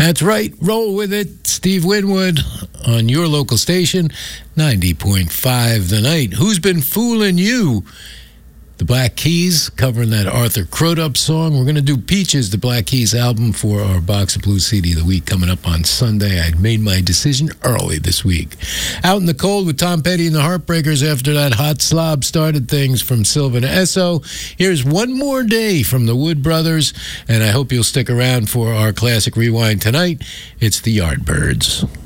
That's right. Roll with it. Steve Winwood on your local station, 90.5 The Night. Who's been fooling you? The Black Keys covering that Arthur Crudup song. We're going to do Peaches, the Black Keys album, for our Box of Blues CD of the week coming up on Sunday. I made my decision early this week. Out in the Cold with Tom Petty and the Heartbreakers after that hot slob started things from Sylvan Esso. Here's One More Day from the Wood Brothers, and I hope you'll stick around for our Classic Rewind tonight. It's the Yardbirds.